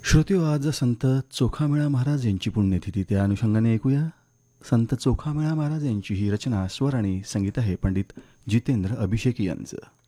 श्रोत्यो, आज संत चोखामेळा महाराज यांची पुण्यतिथी. त्या अनुषंगाने ऐकूया संत चोखामेळा महाराज यांची ही रचना. स्वर आणि संगीत आहे पंडित जितेंद्र अभिषेकी यांचं.